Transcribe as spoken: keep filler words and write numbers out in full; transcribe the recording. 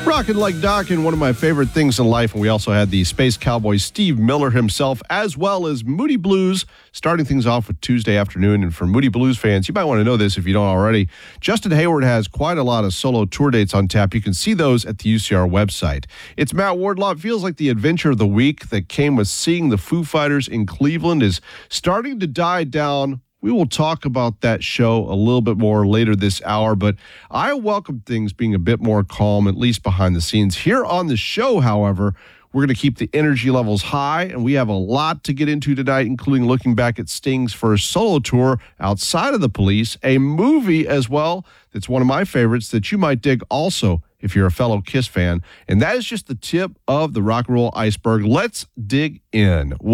Rockin' like Dockin', one of my favorite things in life. And we also had the Space Cowboy Steve Miller himself, as well as Moody Blues, starting things off with Tuesday afternoon. And for Moody Blues fans, you might want to know this if you don't already. Justin Hayward has quite a lot of solo tour dates on tap. You can see those at the U C R website. It's Matt Wardlaw. It feels like the adventure of the week that came with seeing the Foo Fighters in Cleveland is starting to die down. We will talk about that show a little bit more later this hour, but I welcome things being a bit more calm, at least behind the scenes. Here on the show, however, we're going to keep the energy levels high, and we have a lot to get into tonight, including looking back at Sting's first solo tour outside of the Police, a movie as well that's one of my favorites that you might dig also if you're a fellow Kiss fan, and that is just the tip of the rock and roll iceberg. Let's dig in.